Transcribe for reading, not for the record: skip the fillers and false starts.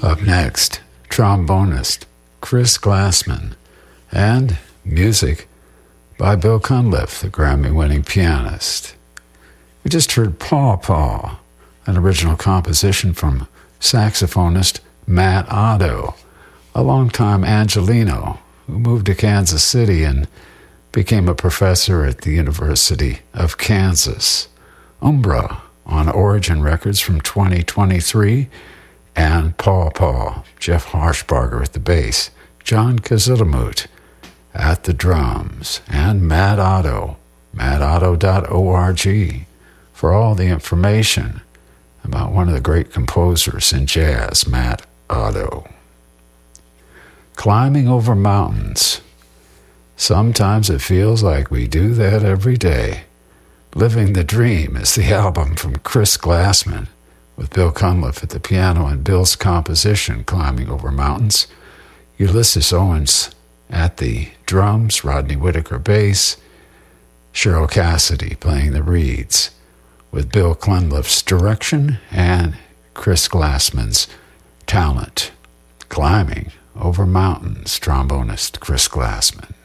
Up next, trombonist Chris Glassman, and music by Bill Cunliffe, the Grammy-winning pianist. We just heard Paw Paw, an original composition from saxophonist Matt Otto, a longtime Angelino who moved to Kansas City and became a professor at the University of Kansas. Umbra on Origin Records from 2023, and Paw Paw, Jeff Harshbarger at the bass, John Kazilamut at the drums, and Matt Otto, mattotto.org, for all the information about one of the great composers in jazz, Matt Otto. Climbing Over Mountains. Sometimes it feels like we do that every day. Living the Dream is the album from Chris Glassman, with Bill Cunliffe at the piano and Bill's composition, Climbing Over Mountains. Ulysses Owens at the drums, Rodney Whitaker bass, Cheryl Cassidy playing the reeds, with Bill Cunliffe's direction and Chris Glassman's talent. Climbing Over Mountains, trombonist Chris Glassman.